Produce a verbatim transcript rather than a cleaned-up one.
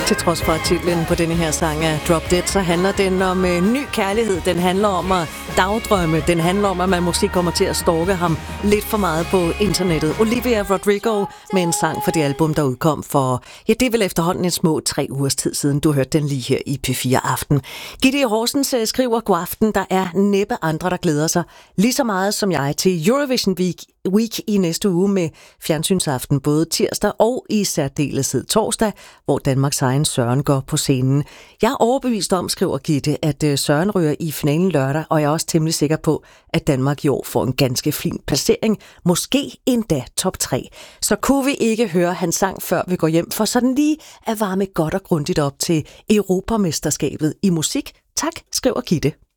Til trods for, at titlen på denne her sang er Drop Dead, så handler den om øh, ny kærlighed. Den handler om at dagdrømme. Den handler om, at man måske kommer til at stalke ham lidt for meget på internettet. Olivia Rodrigo med en sang for det album, der udkom for, ja, det er vel efterhånden en små tre ugers tid siden. Du hørte den lige her i P fire Aften. Gitte Horsens øh, skriver god aften. Der er næppe andre, der glæder sig lige så meget som jeg til Eurovision Week Week i næste uge med fjernsynsaften både tirsdag og i særdeleshed torsdag, hvor Danmarks egen Søren går på scenen. Jeg er overbevist om, skriver Gitte, at Søren ryger i finalen lørdag, og jeg er også temmelig sikker på, at Danmark i år får en ganske fin placering, måske endda top tre. Så kunne vi ikke høre hans sang, før vi går hjem, for sådan lige at varme godt og grundigt op til Europamesterskabet i musik. Tak, skriver Gitte.